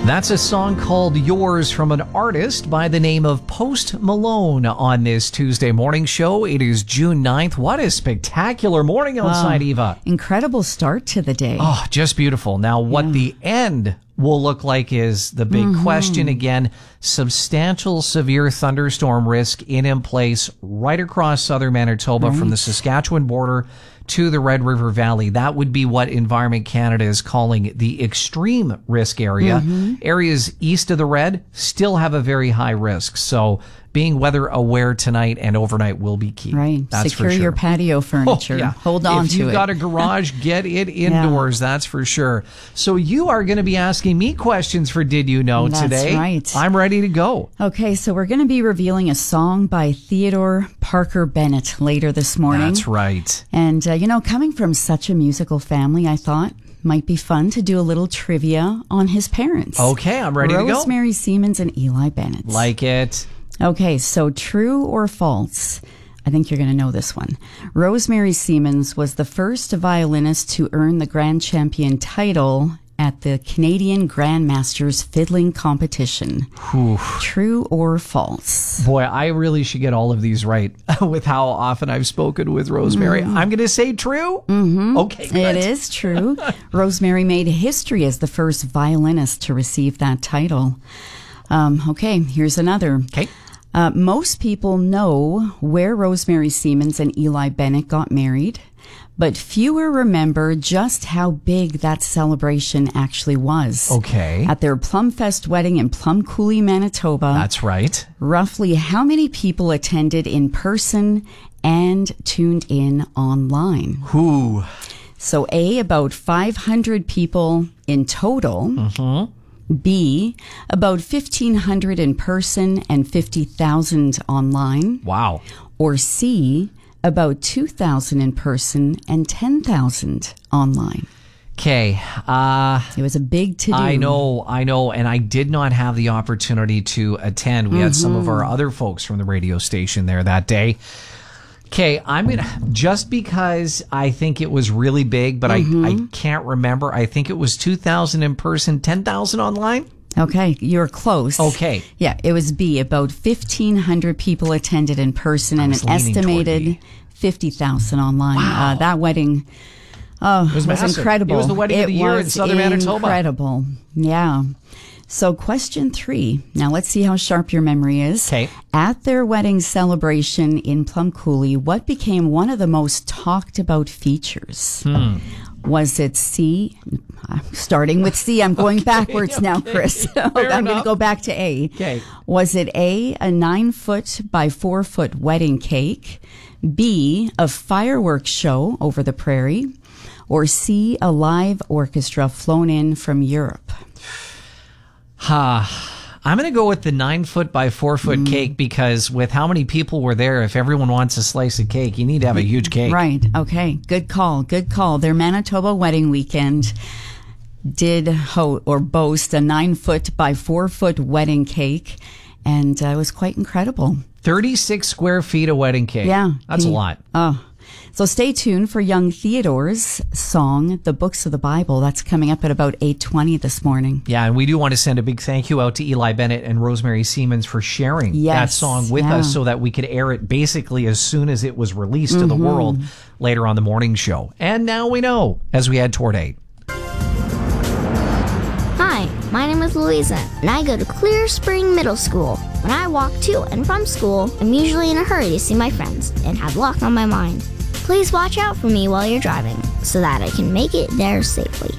That's a song called Yours from an artist by the name of Post Malone on this Tuesday morning show. It is June 9th. What a spectacular morning outside, Eva. Incredible start to the day. Oh, just beautiful. Now, what the end will look like is the big question again. Substantial severe thunderstorm risk in place right across southern Manitoba from the Saskatchewan border to the Red River Valley. That would be what Environment Canada is calling the extreme risk area. Areas east of the red still have a very high risk. So being weather aware tonight and overnight will be key. Right. That's Secure for sure. your patio furniture. Hold on to it. If you've got a garage, get it indoors. That's for sure. So you are going to be asking me questions for Did You Know today. That's right. I'm ready to go. Okay, so we're going to be revealing a song by Theodore Parker Bennett later this morning. That's right. And, coming from such a musical family, I thought might be fun to do a little trivia on his parents. Okay, I'm ready to go. Rosemary Siemens and Eli Bennett. Like it. Okay, so true or false? I think you're going to know this one. Rosemary Siemens was the first violinist to earn the grand champion title at the Canadian Grandmasters Fiddling Competition. True or false? Boy, I really should get all of these right with how often I've spoken with Rosemary. I'm going to say true. Okay, good. It is true. Rosemary made history as the first violinist to receive that title. Okay, here's another. Okay. Most people know where Rosemary Siemens and Eli Bennett got married, but fewer remember just how big that celebration actually was. Okay. At their Plumfest wedding in Plum Coulee, Manitoba. That's right. Roughly how many people attended in person and tuned in online? So A, about 500 people in total. B, about 1,500 in person and 50,000 online. Wow. Or C, about 2,000 in person and 10,000 online. Okay. It was a big to-do. I know. And I did not have the opportunity to attend. We had some of our other folks from the radio station there that day. Okay, I'm going to, just because I think it was really big, but I can't remember. I think it was 2,000 in person, 10,000 online. Okay, you're close. Okay. Yeah, it was B. About 1,500 people attended in person and an estimated 50,000 online. Wow. That wedding was incredible. It was the wedding of the year in southern Manitoba. Incredible. Yeah. So question 3. Now let's see how sharp your memory is. Okay. At their wedding celebration in Plum Coulee, what became one of the most talked about features? Was it C? Starting with C, I'm going backwards now, Chris. I'm going to go back to A. Okay. Was it A, a 9-foot by 4-foot wedding cake? B, a fireworks show over the prairie? Or C, a live orchestra flown in from Europe? I'm going to go with the 9-foot by 4-foot cake because with how many people were there, if everyone wants a slice of cake, you need to have a huge cake. Right. Okay. Good call. Good call. Their Manitoba wedding weekend did boast a 9-foot by 4-foot wedding cake, and it was quite incredible. 36 square feet of wedding cake. Yeah. That's a lot. So stay tuned for young Theodore's song, The Books of the Bible. That's coming up at about 8:20 this morning. Yeah, and we do want to send a big thank you out to Eli Bennett and Rosemary Siemens for sharing that song with us so that we could air it basically as soon as it was released to the world later on the morning show. And now we know as we head toward 8. Hi, my name is Louisa, and I go to Clear Spring Middle School. When I walk to and from school, I'm usually in a hurry to see my friends and have lots on my mind. Please watch out for me while you're driving so that I can make it there safely.